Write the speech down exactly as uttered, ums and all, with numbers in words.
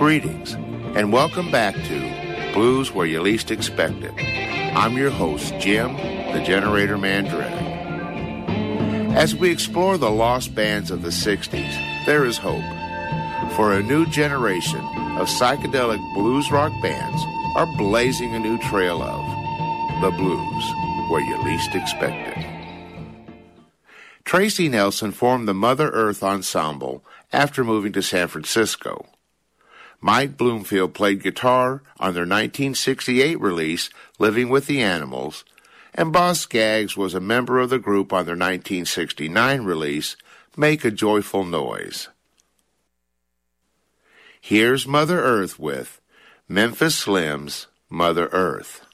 Greetings, and welcome back to Blues Where You Least Expect It. I'm your host, Jim, the Generator Man Drag. As we explore the lost bands of the sixties, there is hope. For a new generation of psychedelic blues rock bands are blazing a new trail of the blues where you least expect it. Tracy Nelson formed the Mother Earth Ensemble after moving to San Francisco. Mike Bloomfield played guitar on their nineteen sixty-eight release, Living with the Animals, and Boz Scaggs was a member of the group on their nineteen sixty-nine release, Make a Joyful Noise. Here's Mother Earth with Memphis Slim's Mother Earth.